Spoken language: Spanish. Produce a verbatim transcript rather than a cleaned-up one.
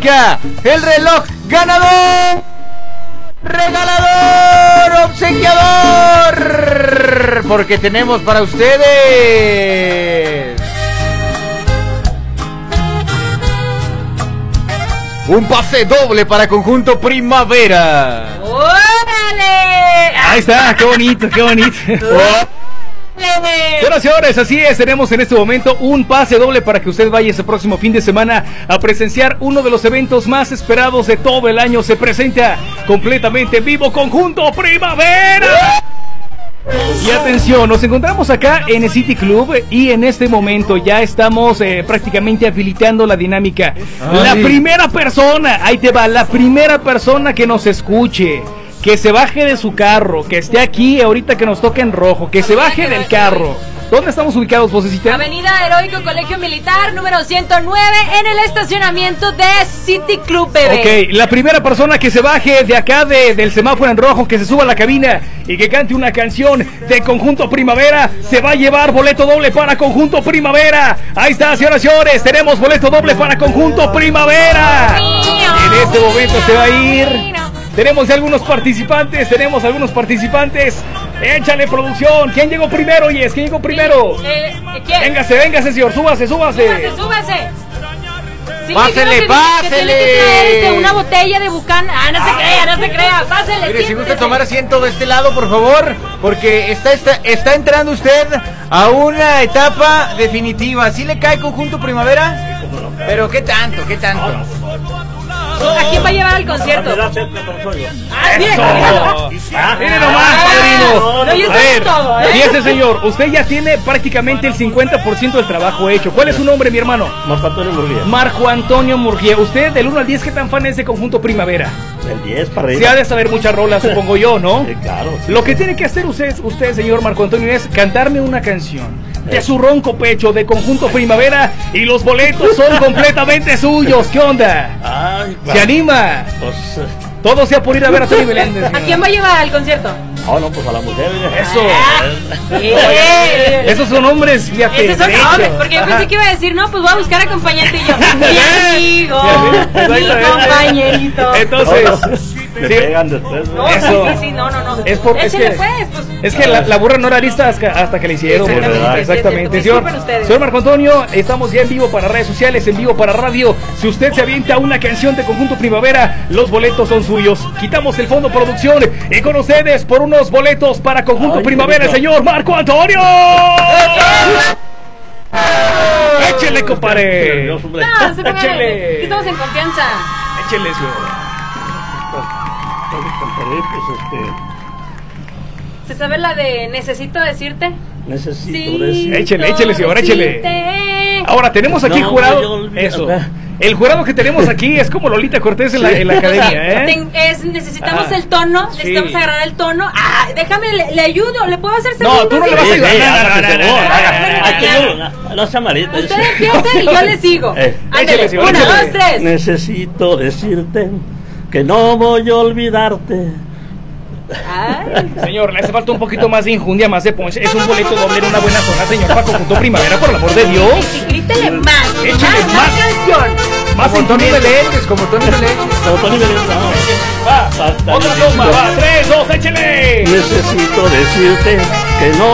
marca el reloj ganador, regalador, obsequiador, porque tenemos para ustedes un pase doble para Conjunto Primavera. ¡Órale! Ahí está, qué bonito, qué bonito. Señoras y señores, así es, tenemos en este momento un pase doble para que usted vaya ese próximo fin de semana a presenciar uno de los eventos más esperados de todo el año. Se presenta completamente en vivo Conjunto Primavera. Y atención, nos encontramos acá en el City Club y en este momento ya estamos eh, prácticamente habilitando la dinámica. Ay. La primera persona, ahí te va, la primera persona que nos escuche, que se baje de su carro, que esté aquí ahorita que nos toque en rojo, que se baje del carro. ¿Dónde estamos ubicados, vocecita? Avenida Heroico Colegio Militar, número ciento nueve, en el estacionamiento de City Club, bebé. Ok, la primera persona que se baje de acá de, del semáforo en rojo, que se suba a la cabina y que cante una canción de Conjunto Primavera, se va a llevar boleto doble para Conjunto Primavera. Ahí está, señoras y señores, tenemos boleto doble para Conjunto Primavera. En este momento se va a ir. Tenemos algunos participantes, tenemos algunos participantes. Échale, producción. ¿Quién llegó primero, Yes? ¿Quién llegó primero? Eh, ¿quién? Véngase, véngase, señor. Súbase, súbase. Súbase, súbase. Sí, pásele, que, pásele. Que tiene que traer este, una botella de Bucán. Ah, no se ah, crea, no se crea. Pásele. Mire, si gusta tomar asiento de este lado, por favor, porque está, está, está entrando usted a una etapa definitiva. ¿Sí le cae Conjunto Primavera? Pero ¿qué tanto? ¿Qué tanto? ¿A quién va a llevar al concierto? ¡Ah, bien! ¡Mire nomás, padrino! No, yo a ver, todo, ¿eh? fíjese, señor, usted ya tiene prácticamente el cincuenta por ciento del trabajo hecho. ¿Cuál es su nombre, mi hermano? Marco Antonio Murguía. Marco Antonio Murguía. Usted, del uno al diez, ¿qué tan fan es de Conjunto Primavera? El diez para arriba. Se ha de saber muchas rolas, supongo yo, ¿no? Sí, claro. Sí, Lo que tiene que hacer usted, usted, señor Marco Antonio, es cantarme una canción de su ronco pecho de Conjunto Primavera y los boletos son completamente suyos. ¿Qué onda? Ay, ¿Se anima? Pues, eh, Todo sea por ir a ver a Tony Meléndez. ¿A quién va a llevar al concierto? oh, no, pues a la mujer. Eso. Eh. Esos son hombres, fíjate. Esos son derecho. hombres, porque yo pensé Ajá. que iba a decir, no, pues voy a buscar acompañante y yo. Mi amigo, Ya, mi ya, ya. compañerito. Entonces, No, no, me sí. pegan después. No, Eso. sí, sí, sí, no, no, no. Es por- es Échale, que- pues, pues. Es que la, la burra no era lista hasta, hasta que la hicieron. Exactamente, ¿verdad? sí, es Exactamente. cierto. Señor, Disculpen ustedes. señor Marco Antonio, estamos ya en vivo para redes sociales, en vivo para radio. Si usted se avienta una canción de Conjunto Primavera, los boletos son suyos. Quitamos el fondo producción y con ustedes por unos boletos para Conjunto Ay, Primavera, el bonito. señor Marco Antonio. Échele, compadre. No, se pongan, Échele. aquí estamos en confianza. Échele, señor. Pues, este, ¿Se sabe la de necesito decirte? necesito Sí. decir. Échele, échele, señor, échele. Decirte. Ahora tenemos aquí No, jurado. yo olvido. Eso. El jurado que tenemos aquí es como Lolita Cortés en la, en la academia, ¿eh? Ten- es, necesitamos Ah, el tono, sí. necesitamos agarrar el tono. Ah, déjame, le, le ayudo, le puedo hacer No, segundos. tú no le y- vas a Sí, ayudar. sí, No, no, hágase no, no, favor, no, haga- no, no, aquí no, no, no sea malita. Usted empieza y yo le sigo. Eh. Ándale, Échale, señor, una, échale. dos, tres. Necesito decirte que no voy a olvidarte. Ay, Señor, le hace falta un poquito más de injundia, más de punch. Es un boleto doble en una buena zona, señor, para Conjunto Primavera, por el amor de Dios. y grítele más. Échale más, más. canción. Más Como Tony sentimiento. Meléndez, como Tony Meléndez. Pero Tony Meléndez, no. Va, Basta, otra necesito- toma, va, tres, dos, échele. Necesito decirte que no